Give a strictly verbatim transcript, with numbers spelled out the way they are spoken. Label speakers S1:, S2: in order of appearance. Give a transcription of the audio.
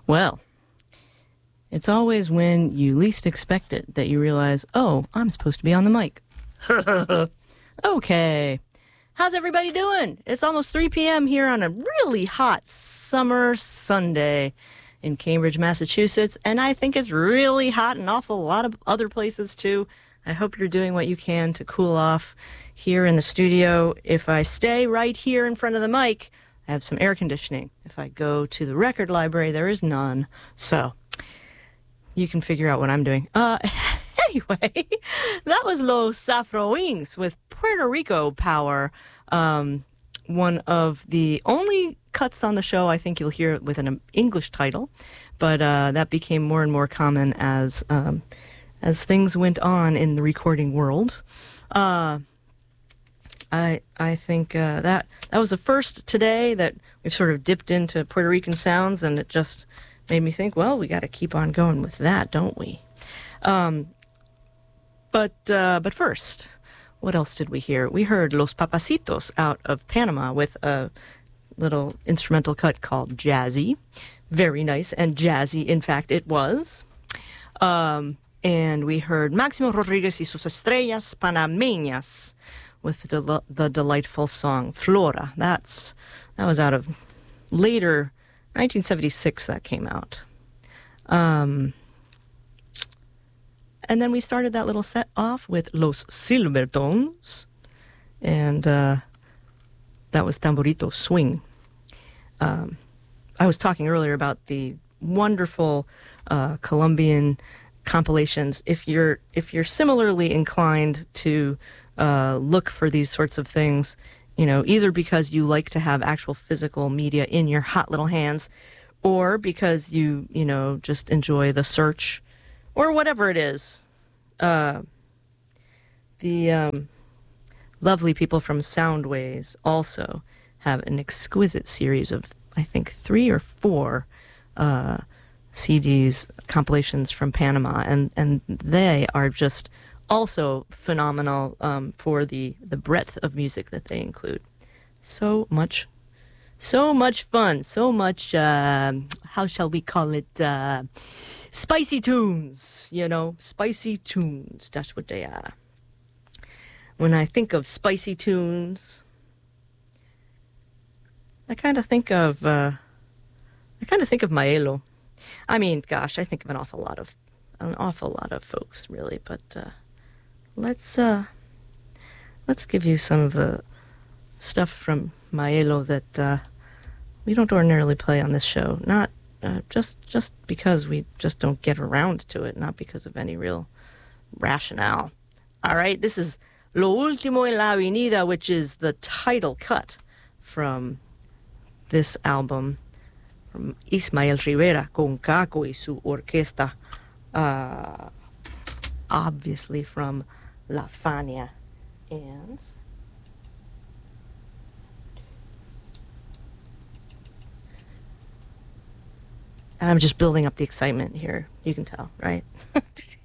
S1: Well, it's always when you least expect it that you realize, oh, I'm supposed to be on the mic. Okay. How's everybody doing? It's almost three p.m. here on a really hot summer Sunday in Cambridge, Massachusetts, and I think it's really hot in an awful lot of other places too. I hope you're doing what you can to cool off here in the studio. If I stay right here in front of the mic, I have some air conditioning. If I go to the record library, there is none. So you can figure out what I'm doing. Uh, anyway, that was Los Safro-Wings with Puerto Rico Power. Um, one of the only cuts on the show, I think you'll hear it with an English title, but uh, that became more and more common as um, as things went on in the recording world. Uh, I I think uh, that that was the first today that we've sort of dipped into Puerto Rican sounds, and it just made me think, well, we got to keep on going with that, don't we? Um, but uh, but first, what else did we hear? We heard Los Papacitos out of Panama with a little instrumental cut called Jazzy. Very nice and jazzy, in fact, it was. Um, and we heard Máximo Rodriguez y sus estrellas panameñas with the, the delightful song Flora. That's that was out of later nineteen seventy-six that came out. Um, and then we started that little set off with Los Silvertones, and uh, that was Tamborito Swing. Um, I was talking earlier about the wonderful uh, Colombian compilations. If you're if you're similarly inclined to uh, look for these sorts of things, you know, either because you like to have actual physical media in your hot little hands, or because you, you know, just enjoy the search, or whatever it is. Uh, the um, lovely people from Soundways also have an exquisite series of, I think, three or four uh, C Ds, compilations from Panama, and, and they are just also phenomenal um, for the, the breadth of music that they include. So much, so much fun, so much, uh, how shall we call it, uh, spicy tunes, you know, spicy tunes, that's what they are. When I think of spicy tunes, I kind of think of, uh, I kind of think of Maelo. I mean, gosh, I think of an awful lot of, an awful lot of folks, really, but, uh, Let's uh, let's give you some of the stuff from Maelo that uh, we don't ordinarily play on this show. Not uh, just just because we just don't get around to it, not because of any real rationale. All right, this is Lo Último en la Avenida, which is the title cut from this album from Ismael Rivera con Caco y su orquesta, uh, obviously from La Fania. And I'm just building up the excitement here. You can tell, right?